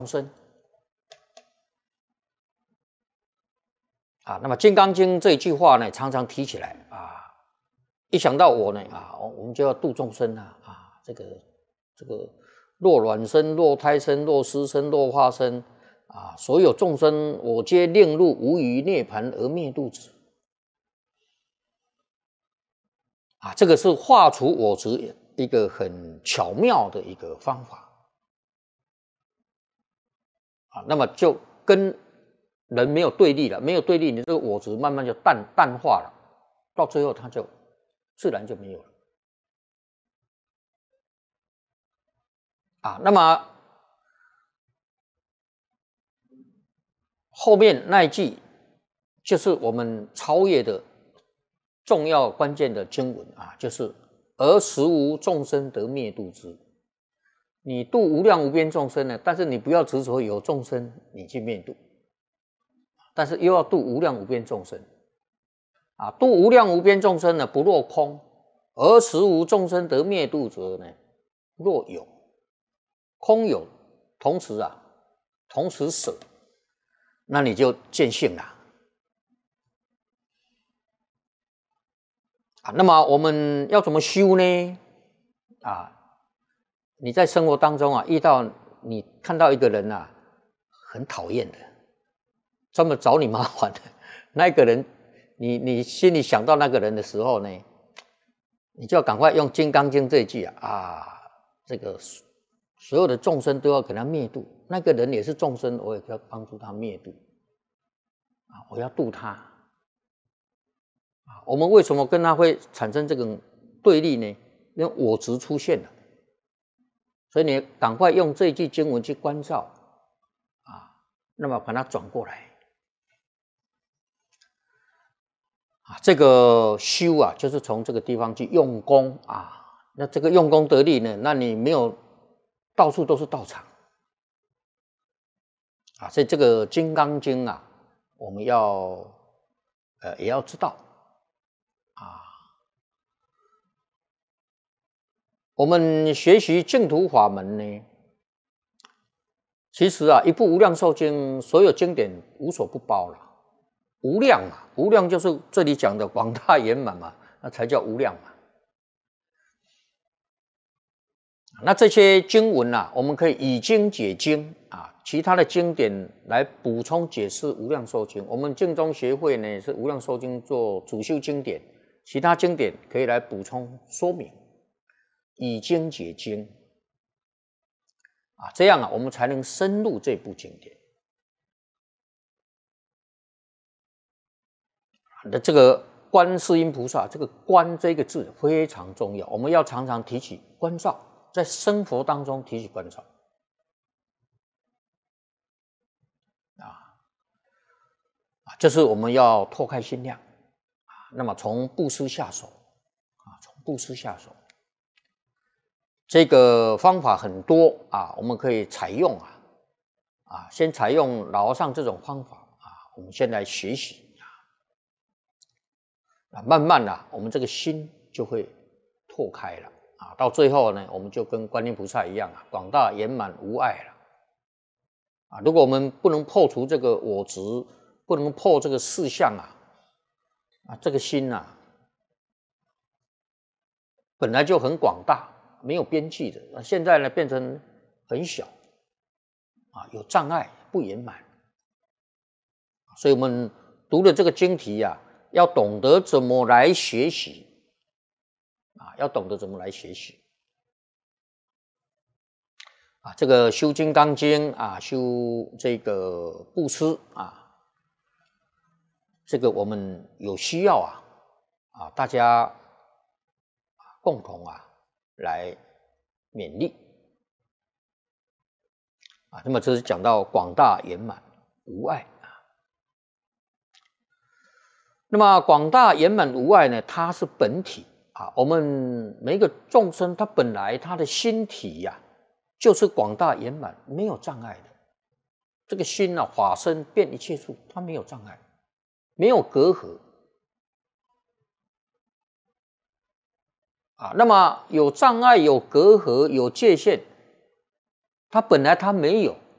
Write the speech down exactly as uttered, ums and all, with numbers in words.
生啊。那么《金刚经》这一句话呢，常常提起来啊，一想到我呢啊，我们就要度众生啊啊，这个这个若卵生、若胎生、若湿生、若化生啊，所有众生我皆令入无余涅槃而灭度之啊，这个是化除我执一个很巧妙的一个方法。啊，那么就跟人没有对立了，没有对立，你这个我执慢慢就淡淡化了，到最后它就自然就没有了。啊，那么后面那一句就是我们超越的重要关键的经文啊，就是而实无众生得灭度之。你度无量无边众生呢，但是你不要执着有众生你去灭度，但是又要度无量无边众生啊，度无量无边众生呢，不落空，而实无众生得灭度者呢，若有空有同时啊，同时舍，那你就见性了啊。那么我们要怎么修呢？啊？你在生活当中啊，遇到你看到一个人啊，很讨厌的，专门找你麻烦的那个人，你你心里想到那个人的时候呢，你就要赶快用《金刚经》这一句啊，啊，这个所有的众生都要给他灭度，那个人也是众生，我也要帮助他灭度啊，我要度他啊。我们为什么跟他会产生这种对立呢？因为我执出现了。所以你赶快用这一句经文去关照啊，那么把它转过来啊。这个修啊，就是从这个地方去用功啊。那这个用功得力呢，那你没有到处都是道场啊。所以这个《金刚经》啊，我们要呃也要知道啊。我们学习净土法门呢，其实啊，一部《无量寿经》所有经典无所不包了。无量嘛，无量就是这里讲的广大圆满嘛，那才叫无量嘛。那这些经文啊，我们可以以经解经啊，其他的经典来补充解释《无量寿经》。我们净宗协会呢是《无量寿经》做主修经典，其他经典可以来补充说明。以经解经啊，这样啊，我们才能深入这部经典。那这个观世音菩萨，这个“观”这个字非常重要，我们要常常提起关照，在生活当中提起关照啊啊，这是我们要拓开心量啊。那么从布施下手啊，从布施下手。这个方法很多啊，我们可以采用啊，啊，先采用老和尚这种方法啊，我们先来学习啊，慢慢的、啊，我们这个心就会拓开了啊，到最后呢，我们就跟观音菩萨一样啊，广大圆满无碍了啊。如果我们不能破除这个我执，不能破这个四相啊，啊，这个心啊，本来就很广大。没有边际的，现在呢变成很小啊，有障碍，不圆满。所以我们读了这个经题啊，要懂得怎么来学习啊，要懂得怎么来学习啊。这个修《金刚经》啊，修这个布施啊，这个我们有需要啊啊，大家共同啊。来勉励啊，那么这是讲到广大圆满无碍啊。那么广大圆满无碍呢，它是本体啊。我们每一个众生，他本来他的心体呀、啊，就是广大圆满，没有障碍的。这个心啊，法身遍一切处，它没有障碍，没有隔阂。啊，那么有障碍、有隔阂、有界限，它本来它没有，